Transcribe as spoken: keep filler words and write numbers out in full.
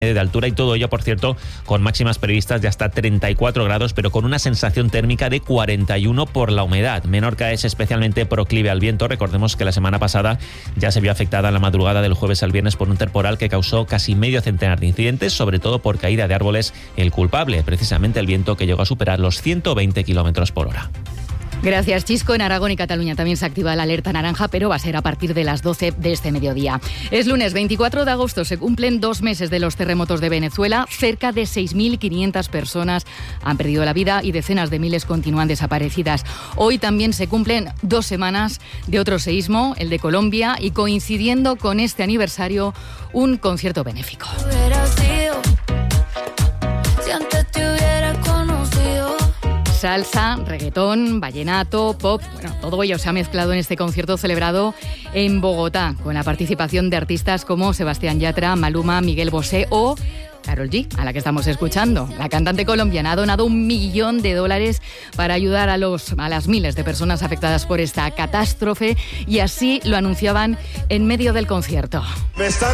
de altura y todo ello, por cierto, con máximas previstas de hasta treinta y cuatro grados, pero con una sensación térmica de cuarenta y uno por la humedad. Menorca es especialmente proclive al viento. Recordemos que la semana pasada ya se vio afectada en la madrugada del jueves al viernes por un temporal que causó casi medio centenar de incidentes, sobre todo por caída de árboles, el culpable, precisamente el viento que llegó a superar los ciento veinte kilómetros por hora. Gracias, Chisco. En Aragón y Cataluña también se activa la alerta naranja, pero va a ser a partir de las doce de este mediodía. Es lunes veinticuatro de agosto, se cumplen dos meses de los terremotos de Venezuela. Cerca de seis mil quinientas personas han perdido la vida y decenas de miles continúan desaparecidas. Hoy también se cumplen dos semanas de otro seísmo, el de Colombia, y coincidiendo con este aniversario, un concierto benéfico. Salsa, reggaetón, vallenato, pop, bueno, todo ello se ha mezclado en este concierto celebrado en Bogotá, con la participación de artistas como Sebastián Yatra, Maluma, Miguel Bosé o Karol G, a la que estamos escuchando. La cantante colombiana ha donado un millón de dólares para ayudar a, los, a las miles de personas afectadas por esta catástrofe y así lo anunciaban en medio del concierto.